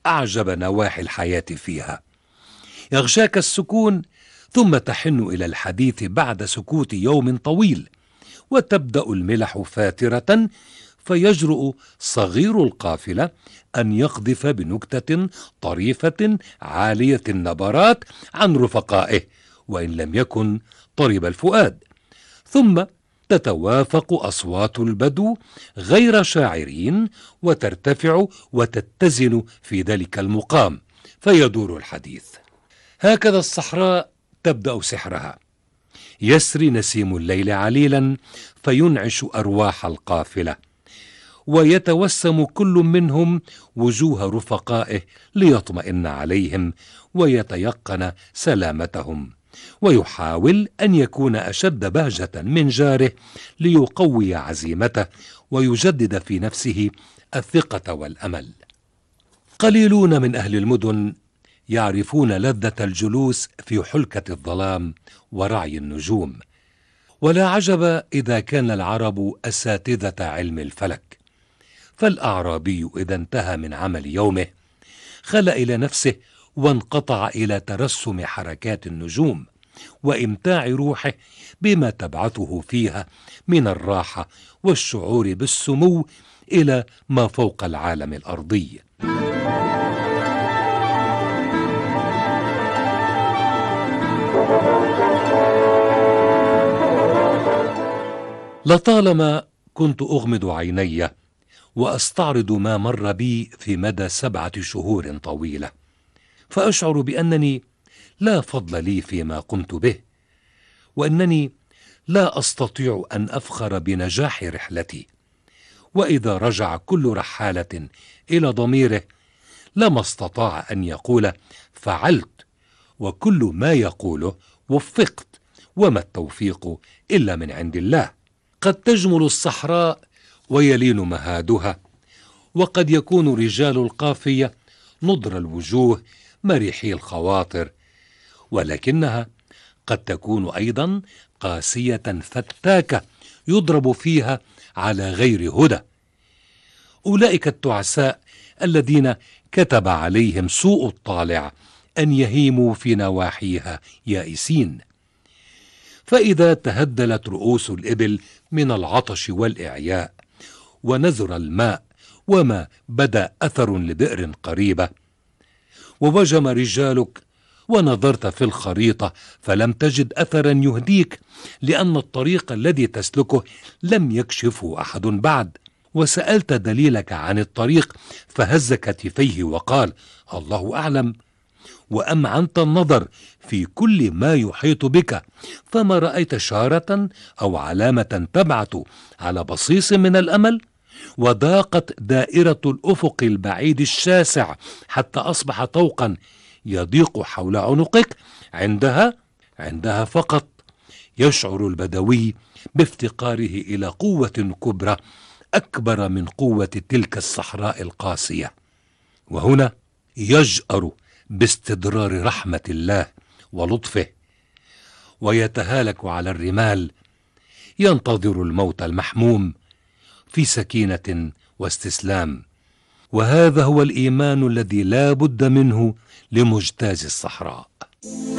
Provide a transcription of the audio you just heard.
أعجب نواحي الحياة فيها. يغشاك السكون، ثم تحن إلى الحديث بعد سكوت يوم طويل، وتبدأ الملح فاترة، فيجرؤ صغير القافلة أن يقذف بنكتة طريفة عالية النبرات عن رفقائه، وإن لم يكن طرب الفؤاد. ثم تتوافق أصوات البدو غير شاعرين، وترتفع وتتزن في ذلك المقام، فيدور الحديث. هكذا الصحراء تبدأ سحرها. يسري نسيم الليل عليلا فينعش أرواح القافلة، ويتوسم كل منهم وجوه رفقائه ليطمئن عليهم ويتيقن سلامتهم، ويحاول أن يكون أشد بهجة من جاره ليقوي عزيمته ويجدد في نفسه الثقة والأمل. قليلون من أهل المدن يعرفون لذة الجلوس في حلكة الظلام ورعي النجوم، ولا عجب إذا كان العرب أساتذة علم الفلك. فالأعرابي إذا انتهى من عمل يومه خلأ إلى نفسه وانقطع إلى ترسم حركات النجوم وإمتاع روحه بما تبعثه فيها من الراحة والشعور بالسمو إلى ما فوق العالم الأرضي. لطالما كنت أغمض عيني وأستعرض ما مر بي في مدى 7 شهور طويلة، فأشعر بأنني لا فضل لي فيما قمت به، وأنني لا أستطيع أن أفخر بنجاح رحلتي. وإذا رجع كل رحالة إلى ضميره لما استطاع أن يقول فعلت، وكل ما يقوله وفقت، وما التوفيق إلا من عند الله. قد تجمل الصحراء ويلين مهادها، وقد يكون رجال القافية نضر الوجوه مريحي الخواطر، ولكنها قد تكون أيضا قاسية فتاكة يضرب فيها على غير هدى. أولئك التعساء الذين كتب عليهم سوء الطالع أن يهيموا في نواحيها يائسين. فإذا تهدلت رؤوس الإبل من العطش والإعياء ونزر الماء وما بدا أثر لبئر قريبة، ووجم رجالك ونظرت في الخريطة فلم تجد أثرا يهديك لأن الطريق الذي تسلكه لم يكشفه أحد بعد، وسألت دليلك عن الطريق فهز كتفيه وقال الله أعلم، وأمعنت النظر في كل ما يحيط بك فما رأيت شارة أو علامة تبعث على بصيص من الأمل، وضاقت دائرة الأفق البعيد الشاسع حتى أصبح طوقا يضيق حول عنقك. عندها فقط يشعر البدوي بافتقاره إلى قوة كبرى أكبر من قوة تلك الصحراء القاسية، وهنا يجأر باستدرار رحمة الله ولطفه، ويتهالك على الرمال ينتظر الموت المحموم في سكينة واستسلام. وهذا هو الإيمان الذي لا بد منه لمجتاز الصحراء.